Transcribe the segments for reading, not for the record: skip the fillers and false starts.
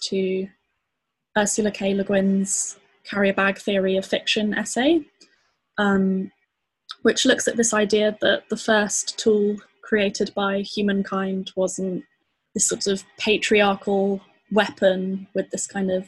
to Ursula K. Le Guin's carrier bag theory of fiction essay, which looks at this idea that the first tool created by humankind wasn't this sort of patriarchal weapon with this kind of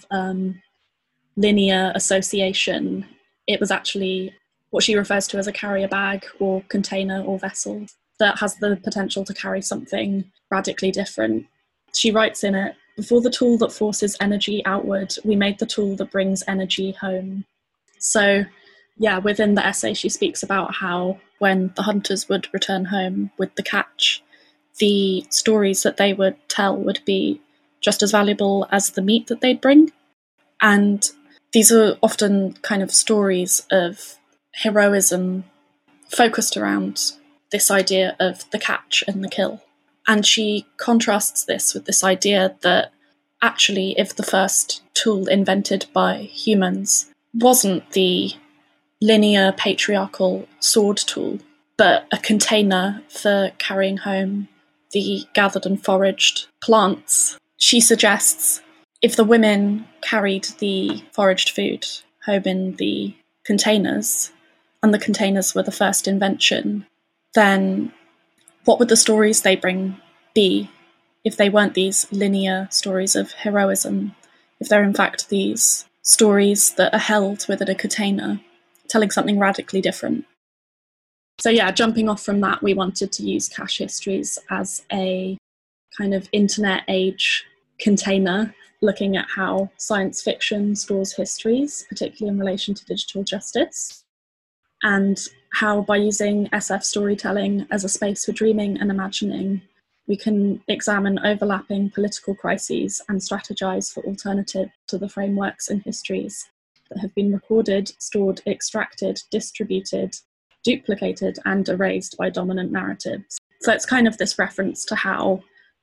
linear association. It was actually what she refers to as a carrier bag or container or vessel that has the potential to carry something radically different. She writes in it, "Before the tool that forces energy outward, we made the tool that brings energy home." So, yeah, within the essay, she speaks about how when the hunters would return home with the catch, the stories that they would tell would be just as valuable as the meat that they'd bring. And these are often kind of stories of heroism focused around this idea of the catch and the kill. And she contrasts this with this idea that actually, if the first tool invented by humans wasn't the linear patriarchal sword tool, but a container for carrying home the gathered and foraged plants, she suggests if the women carried the foraged food home in the containers, and the containers were the first invention, then what would the stories they bring be if they weren't these linear stories of heroism, if they're in fact these stories that are held within a container, telling something radically different? So yeah, jumping off from that, we wanted to use Cache Histories as a kind of internet age container, looking at how science fiction stores histories, particularly in relation to digital justice, and how by using SF storytelling as a space for dreaming and imagining, we can examine overlapping political crises and strategize for alternative to the frameworks and histories that have been recorded, stored, extracted, distributed, duplicated, and erased by dominant narratives. So it's kind of this reference to how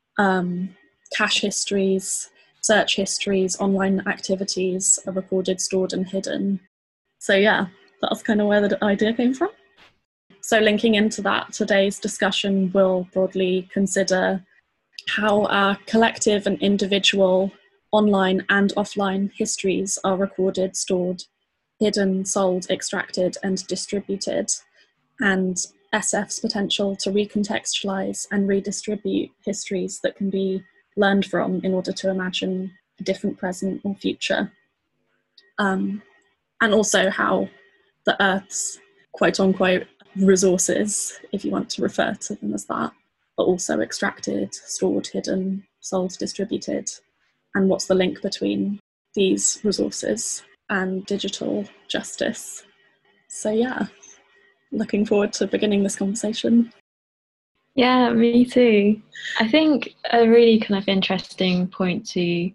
cache histories, search histories, online activities are recorded, stored, and hidden. So yeah, that's kind of where the idea came from. So linking into that, today's discussion will broadly consider how our collective and individual online and offline histories are recorded, stored, hidden, sold, extracted, and distributed, and SF's potential to recontextualize and redistribute histories that can be learned from in order to imagine a different present or future. And also how the Earth's quote-unquote resources, if you want to refer to them as that, are also extracted, stored, hidden, sold, distributed, and what's the link between these resources and digital justice. So yeah, looking forward to beginning this conversation. Yeah, me too. I think a really kind of interesting point to,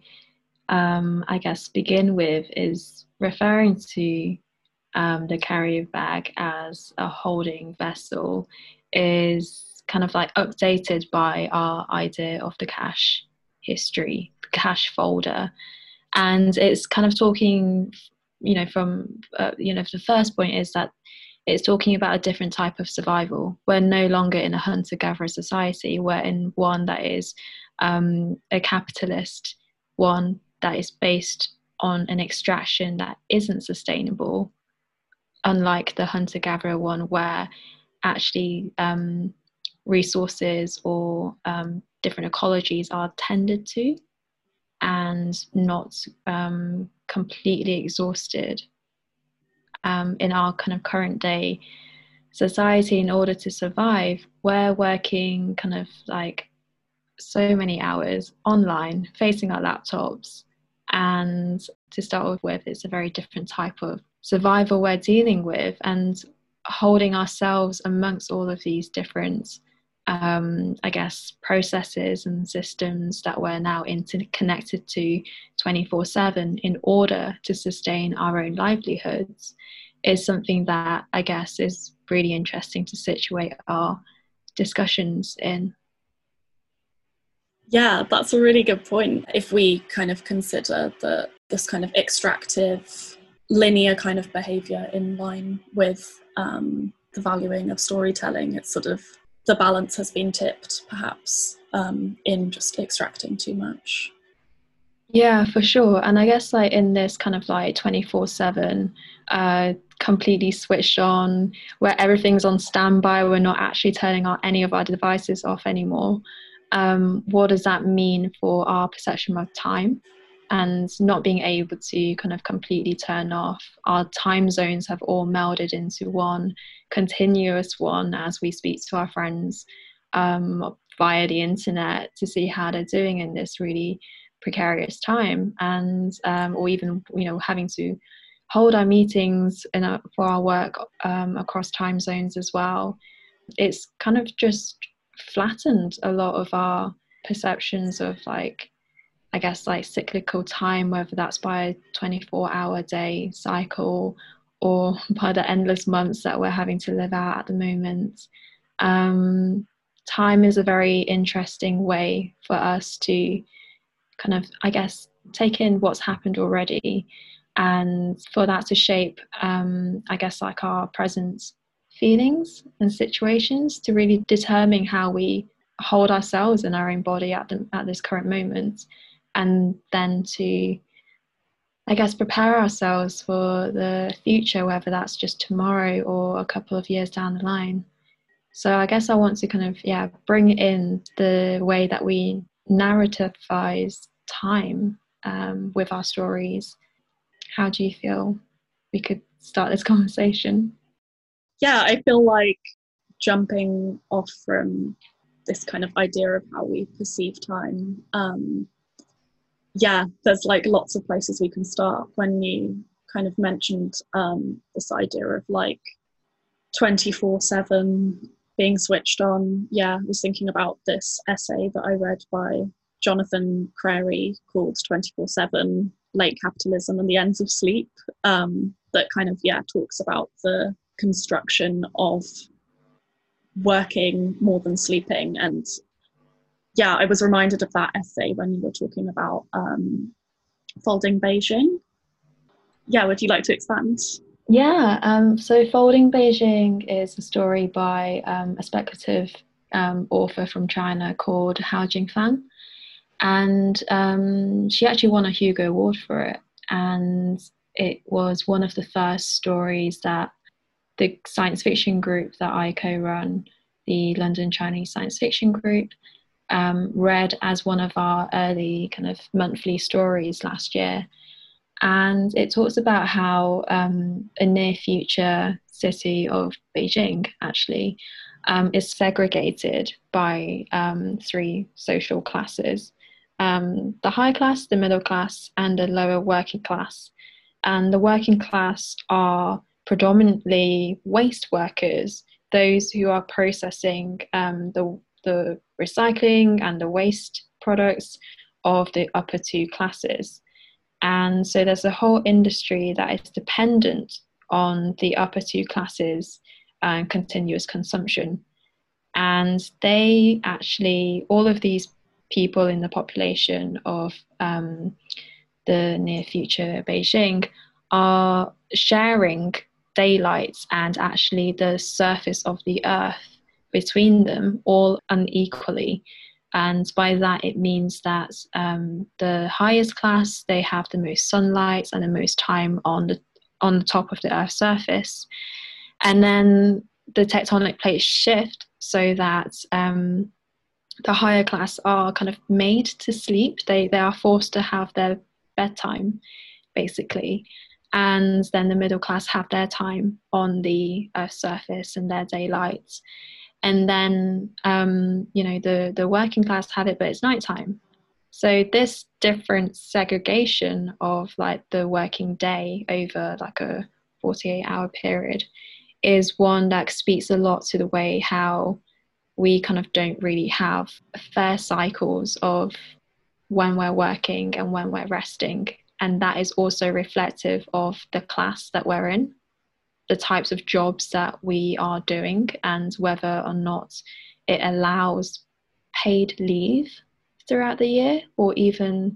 I guess, begin with is referring to the carrier bag as a holding vessel is kind of like updated by our idea of the cache history, the cache folder. And it's kind of talking, from, the first point is that it's talking about a different type of survival. We're no longer in a hunter-gatherer society. We're in one that is a capitalist, one that is based on an extraction that isn't sustainable, unlike the hunter-gatherer one where actually resources or different ecologies are tended to and not completely exhausted. In our kind of current day society, in order to survive, we're working kind of like so many hours online facing our laptops, and to start off with, it's a very different type of survival we're dealing with, and holding ourselves amongst all of these different I guess processes and systems that we're now interconnected to 24/7 in order to sustain our own livelihoods is something that I guess is really interesting to situate our discussions in. Yeah, that's a really good point. If we kind of consider that this kind of extractive, linear kind of behaviour in line with the valuing of storytelling, it's sort of the balance has been tipped perhaps in just extracting too much. Yeah, for sure. And I guess like in this kind of like 24/7, completely switched on, where everything's on standby, we're not actually turning any of our devices off anymore. What does that mean for our perception of time? And not being able to kind of completely turn off. Our time zones have all melded into one continuous one as we speak to our friends via the internet to see how they're doing in this really precarious time, and or even having to hold our meetings for our work across time zones as well. It's kind of just flattened a lot of our perceptions of like, I guess, like cyclical time, whether that's by a 24-hour day cycle or by the endless months that we're having to live out at the moment. um, Time is a very interesting way for us to kind of, I guess, take in what's happened already, and for that to shape, I guess, like our present feelings and situations to really determine how we hold ourselves in our own body at this current moment, and then to, I guess, prepare ourselves for the future, whether that's just tomorrow or a couple of years down the line. So I guess I want to kind of, yeah, bring in the way that we narrativize time with our stories. How do you feel we could start this conversation? Yeah, I feel like jumping off from this kind of idea of how we perceive time, yeah, there's like lots of places we can start. When you kind of mentioned this idea of like 24/7 being switched on, yeah, I was thinking about this essay that I read by Jonathan Crary called 24/7 Late Capitalism and the Ends of Sleep, that kind of, yeah, talks about the construction of working more than sleeping. And yeah, I was reminded of that essay when you were talking about Folding Beijing. Yeah, would you like to expand? Yeah, so Folding Beijing is a story by a speculative author from China called Hao Jingfang. And she actually won a Hugo Award for it. And it was one of the first stories that the science fiction group that I co-run, the London Chinese Science Fiction Group, read as one of our early kind of monthly stories last year. And it talks about how a near future city of Beijing actually is segregated by three social classes: the high class, the middle class, and the lower working class. And the working class are predominantly waste workers, those who are processing the recycling and the waste products of the upper two classes. And so there's a whole industry that is dependent on the upper two classes and continuous consumption. And they actually, all of these people in the population of the near future Beijing are sharing daylight and actually the surface of the earth between them all unequally. And by that, it means that the highest class, they have the most sunlight and the most time on the top of the Earth's surface. And then the tectonic plates shift so that the higher class are kind of made to sleep. They are forced to have their bedtime, basically. And then the middle class have their time on the Earth's surface and their daylight. And then the working class have it, but it's nighttime. So this different segregation of like the working day over like a 48-hour period is one that speaks a lot to the way how we kind of don't really have fair cycles of when we're working and when we're resting. And that is also reflective of the class that we're in, the types of jobs that we are doing, and whether or not it allows paid leave throughout the year, or even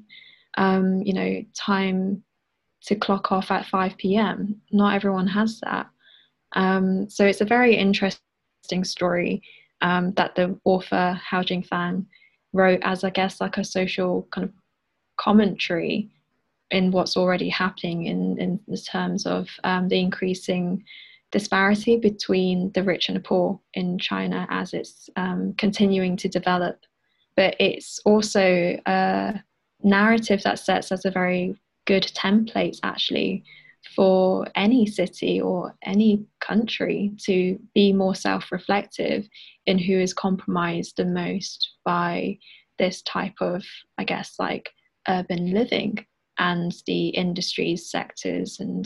time to clock off at 5 p.m. Not everyone has that. So it's a very interesting story that the author Hao Jingfang wrote as, I guess, like a social kind of commentary in what's already happening in the terms of the increasing disparity between the rich and the poor in China as it's continuing to develop. But it's also a narrative that sets as a very good template, actually, for any city or any country to be more self-reflective in who is compromised the most by this type of, I guess, like urban living and the industries, sectors, and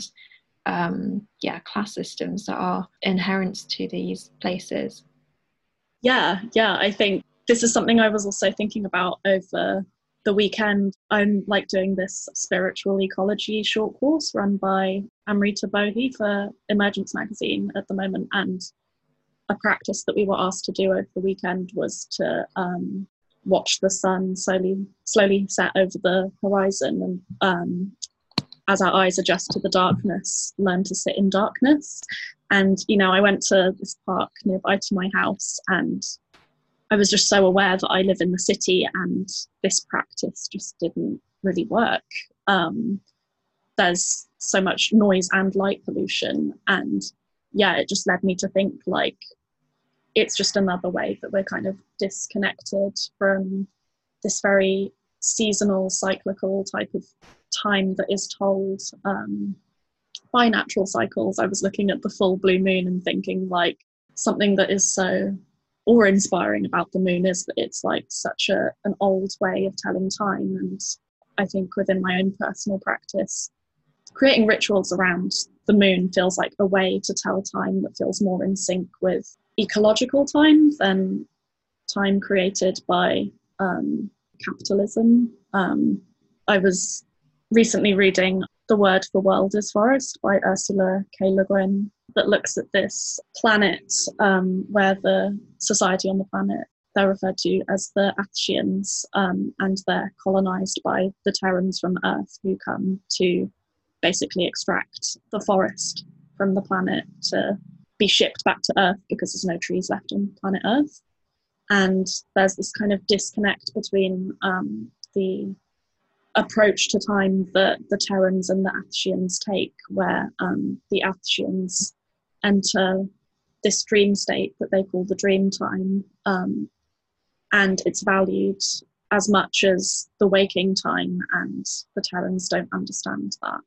class systems that are inherent to these places. Yeah, I think this is something I was also thinking about over the weekend. I'm like doing this spiritual ecology short course run by Amrita Bohi for Emergence magazine at the moment, and a practice that we were asked to do over the weekend was to watch the sun slowly set over the horizon, and as our eyes adjust to the darkness, learn to sit in darkness. And, you know, I went to this park nearby to my house, and I was just so aware that I live in the city and this practice just didn't really work. There's so much noise and light pollution. And yeah, it just led me to think like, it's just another way that we're kind of disconnected from this very seasonal, cyclical type of time that is told by natural cycles. I was looking at the full blue moon and thinking like something that is so awe-inspiring about the moon is that it's like such an old way of telling time. And I think within my own personal practice, creating rituals around the moon feels like a way to tell time that feels more in sync with ecological time than time created by capitalism. I was recently reading The Word for World is Forest by Ursula K. Le Guin that looks at this planet where the society on the planet, they're referred to as the Athsheans, and they're colonized by the Terrans from Earth who come to basically extract the forest from the planet to be shipped back to Earth because there's no trees left on planet Earth. And there's this kind of disconnect between the approach to time that the Terrans and the Athsheans take, where the Athsheans enter this dream state that they call the dream time, and it's valued as much as the waking time, and the Terrans don't understand that.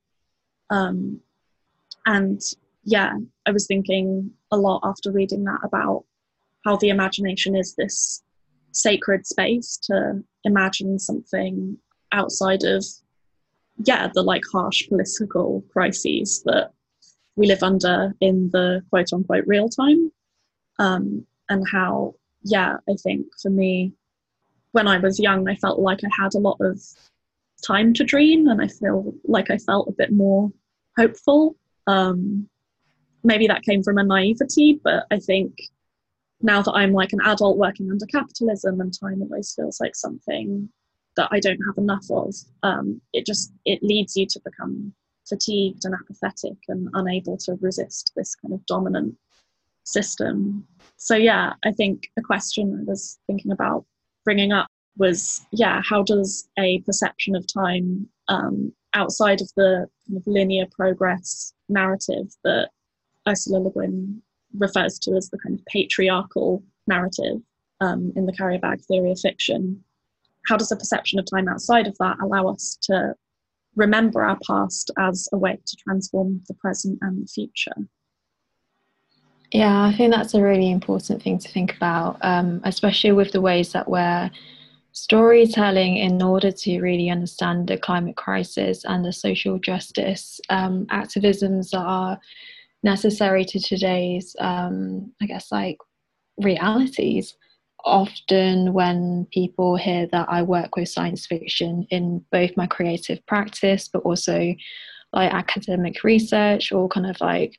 And yeah, I was thinking a lot after reading that about how the imagination is this sacred space to imagine something outside of, the like harsh political crises that we live under in the quote unquote real time. And how, I think for me, when I was young, I felt like I had a lot of time to dream, and I feel like I felt a bit more hopeful. Maybe that came from a naivety, but I think now that I'm like an adult working under capitalism, and time always feels like something that I don't have enough of, it leads you to become fatigued and apathetic and unable to resist this kind of dominant system. So yeah, I think a question I was thinking about bringing up was, how does a perception of time outside of the kind of linear progress narrative that Ursula Le Guin refers to as the kind of patriarchal narrative in the carrier bag theory of fiction, how does a perception of time outside of that allow us to remember our past as a way to transform the present and the future? Yeah, I think that's a really important thing to think about, especially with the ways that we're storytelling in order to really understand the climate crisis and the social justice activisms that are necessary to today's, realities. Often when people hear that I work with science fiction in both my creative practice, but also like academic research, or kind of like,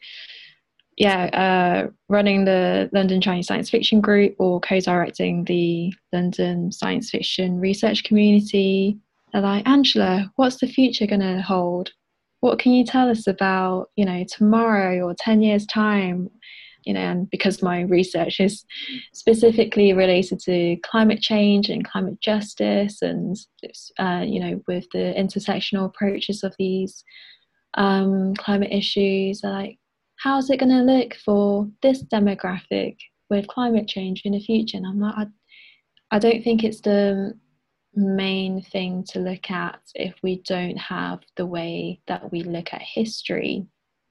running the London Chinese Science Fiction Group or co-directing the London Science Fiction Research Community, they're like, Angela, what's the future going to hold? What can you tell us about, tomorrow or 10 years' time? and because my research is specifically related to climate change and climate justice, and with the intersectional approaches of these climate issues, like, how's it going to look for this demographic with climate change in the future? And I'm like, I don't think it's the main thing to look at if we don't have the way that we look at history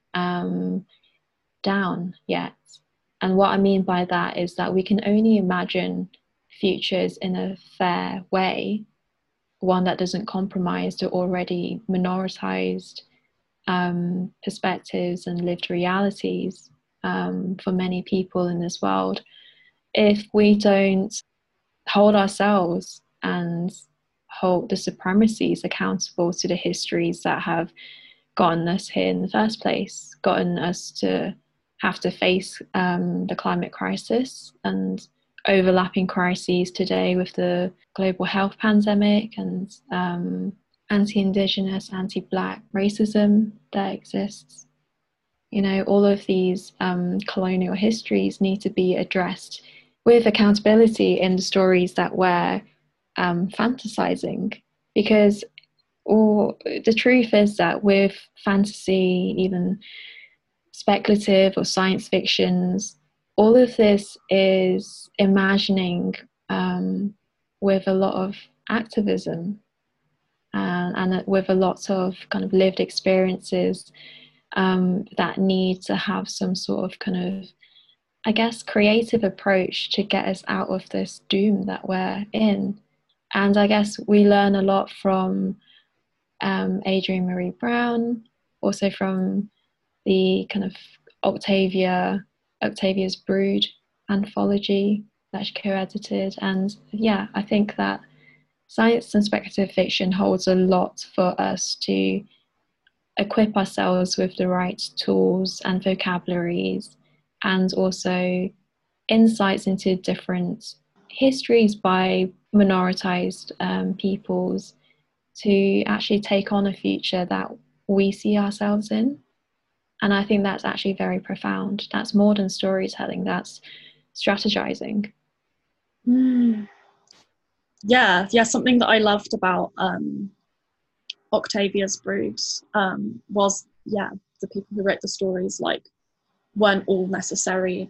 down yet. And what I mean by that is that we can only imagine futures in a fair way, one that doesn't compromise the already minoritized perspectives and lived realities for many people in this world, if we don't hold ourselves and hold the supremacies accountable to the histories that have gotten us here in the first place, gotten us to have to face the climate crisis and overlapping crises today with the global health pandemic and anti-Indigenous, anti-Black racism that exists. All of these colonial histories need to be addressed with accountability in the stories that we're fantasizing, because the truth is that with fantasy, even speculative or science fictions, all of this is imagining with a lot of activism and with a lot of kind of lived experiences that need to have some sort of kind of, I guess, creative approach to get us out of this doom that we're in. And I guess we learn a lot from Adrienne Maree Brown, also from the kind of Octavia's Brood anthology that she co-edited. And yeah, I think that science and speculative fiction holds a lot for us to equip ourselves with the right tools and vocabularies, and also insights into different histories by minoritized peoples, to actually take on a future that we see ourselves in. And I think that's actually very profound. That's more than storytelling, that's strategizing. Yeah, something that I loved about Octavia's Brood was, the people who wrote the stories weren't all necessarily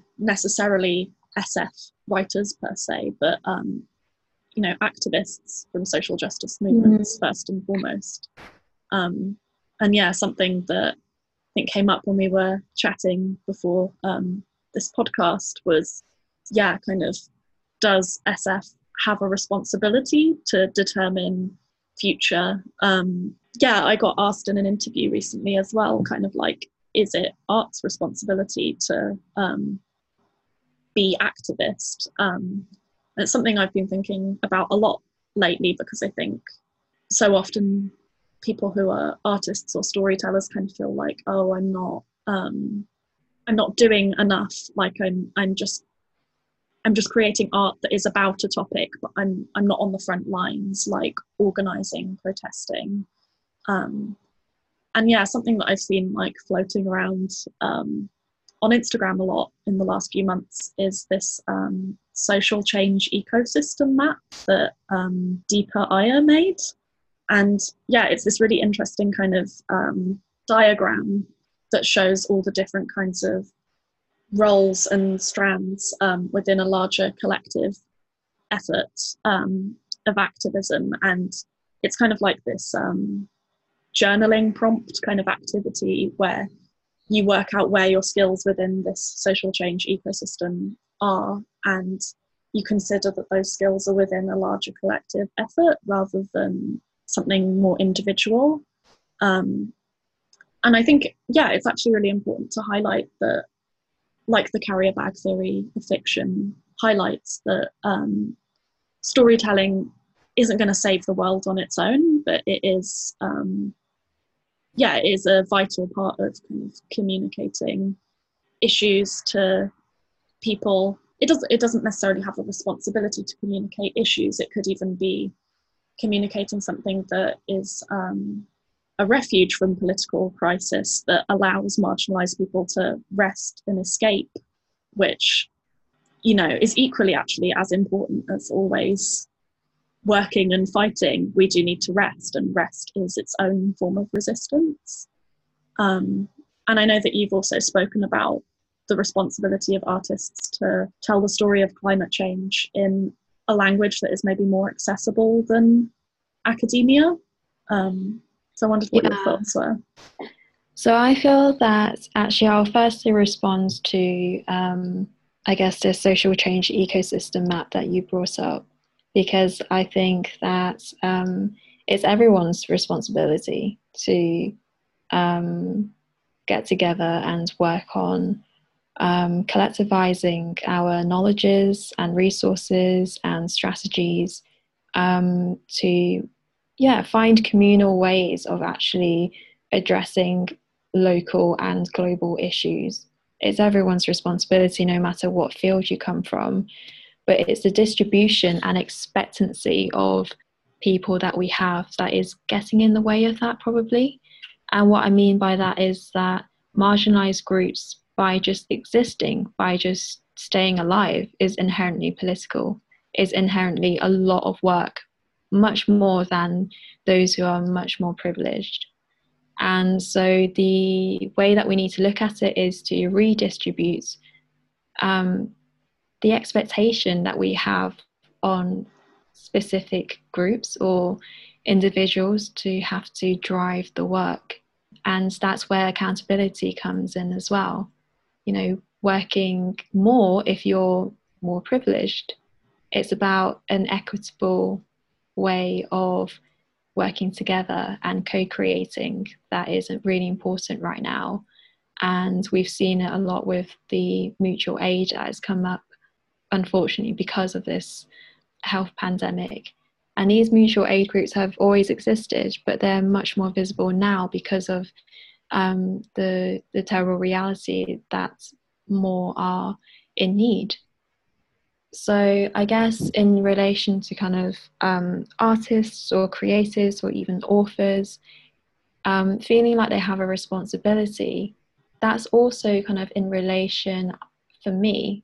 SF writers per se, but activists from social justice movements first and foremost. And something that I think came up when we were chatting before this podcast was, kind of, does SF have a responsibility to determine future? I got asked in an interview recently as well, kind of like, is it art's responsibility to be activist? It's something I've been thinking about a lot lately, because I think so often people who are artists or storytellers kind of feel like, oh, I'm not doing enough. Like I'm just creating art that is about a topic, but I'm not on the front lines, like organizing, protesting. Something that I've seen like floating around on Instagram a lot in the last few months is this social change ecosystem map that Deepa Iyer made. And it's this really interesting kind of diagram that shows all the different kinds of roles and strands within a larger collective effort of activism. And it's kind of like this journaling prompt kind of activity where you work out where your skills within this social change ecosystem are, and you consider that those skills are within a larger collective effort rather than something more individual. And I think, it's actually really important to highlight that, like the carrier bag theory of fiction highlights, that storytelling isn't going to save the world on its own, but it is, it is a vital part of kind of communicating issues to people. It doesn't necessarily have a responsibility to communicate issues. It could even be communicating something that is a refuge from political crisis, that allows marginalized people to rest and escape which, you know, is equally actually as important as always working and fighting. We do need to rest, and rest is its own form of resistance. And I know that you've also spoken about the responsibility of artists to tell the story of climate change in a language that is maybe more accessible than academia. So I wondered what your thoughts were. So I feel that actually I'll firstly respond to, I guess, the social change ecosystem map that you brought up, because I think that it's everyone's responsibility to get together and work on collectivizing our knowledges and resources and strategies to find communal ways of actually addressing local and global issues. It's everyone's responsibility, no matter what field you come from, but it's the distribution and expectancy of people that we have that is getting in the way of that, probably. And what I mean by that is that marginalized groups, by just existing, by just staying alive, is inherently political, is inherently a lot of work, much more than those who are much more privileged. And so the way that we need to look at it is to redistribute the expectation that we have on specific groups or individuals to have to drive the work. And that's where accountability comes in as well. You know, working more if you're more privileged. It's about an equitable way of working together and co-creating that is really important right now. And we've seen it a lot with the mutual aid that has come up, unfortunately, because of this health pandemic. And these mutual aid groups have always existed, but they're much more visible now because of the terrible reality that more are in need. So I guess in relation to kind of artists or creators or even authors, feeling like they have a responsibility, that's also kind of in relation, for me,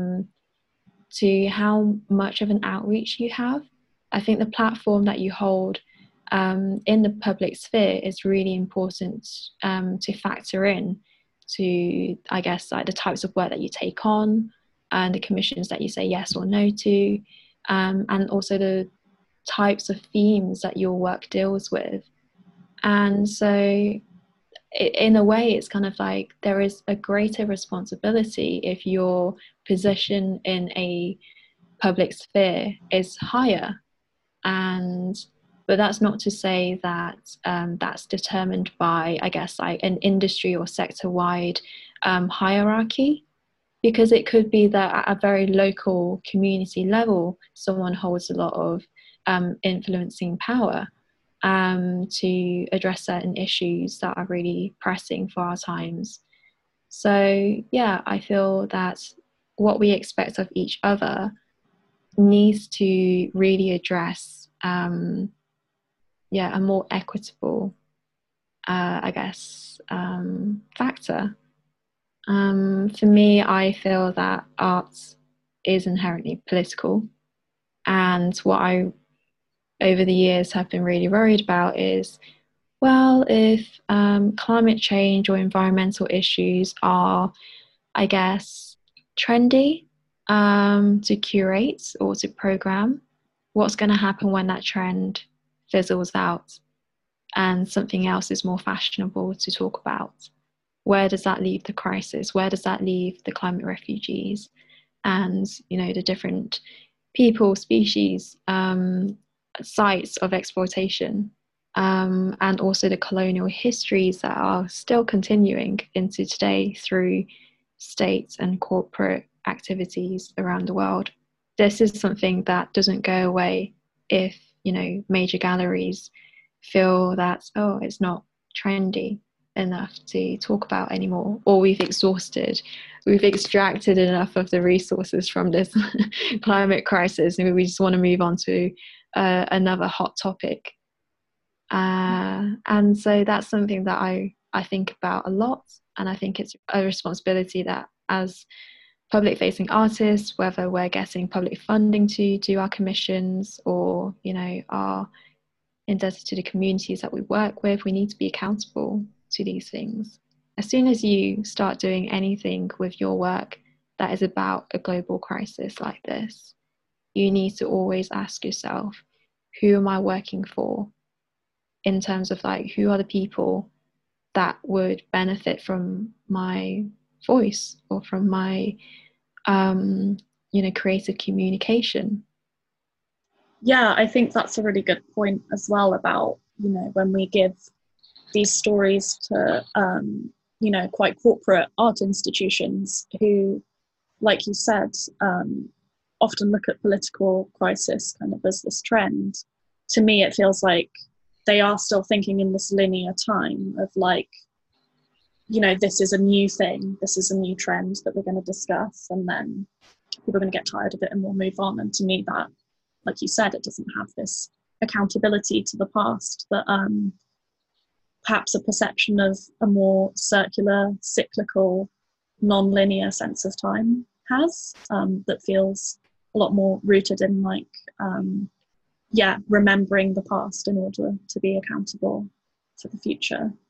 to how much of an outreach you have. I think the platform that you hold in the public sphere is really important to factor in to, I guess, like the types of work that you take on and the commissions that you say yes or no to, and also the types of themes that your work deals with. And so in a way, it's kind of like there is a greater responsibility if your position in a public sphere is higher. But that's not to say that that's determined by, I guess, like an industry or sector-wide hierarchy, because it could be that at a very local community level, someone holds a lot of influencing power to address certain issues that are really pressing for our times. So yeah, I feel that what we expect of each other needs to really address a more equitable I guess factor. For me, I feel that art is inherently political, and what I over the years have been really worried about is, well, if climate change or environmental issues are, I guess, trendy to curate or to program, what's going to happen when that trend fizzles out and something else is more fashionable to talk about? Where does that leave the crisis? Where does that leave the climate refugees and, you know, the different people, species, sites of exploitation, and also the colonial histories that are still continuing into today through state and corporate activities around the world? This is something that doesn't go away if, you know, major galleries feel that, oh, it's not trendy enough to talk about anymore, or we've extracted enough of the resources from this climate crisis and we just want to move on to another hot topic. And so that's something that I think about a lot, and I think it's a responsibility that as public facing artists, whether we're getting public funding to do our commissions or, you know, are indebted to the communities that we work with, we need to be accountable to these things. As soon as you start doing anything with your work that is about a global crisis like this, you need to always ask yourself, who am I working for? In terms of like, who are the people that would benefit from my voice or from my, you know, creative communication? Yeah, I think that's a really good point as well about, you know, when we give these stories to, you know, quite corporate art institutions who, like you said, often look at political crisis kind of as this trend. To me, it feels like they are still thinking in this linear time of like, you know, this is a new thing, this is a new trend that we're going to discuss, and then people are going to get tired of it and we'll move on. And to me, that, like you said, it doesn't have this accountability to the past that perhaps a perception of a more circular, cyclical, non-linear sense of time has, that feels a lot more rooted in like, remembering the past in order to be accountable for the future.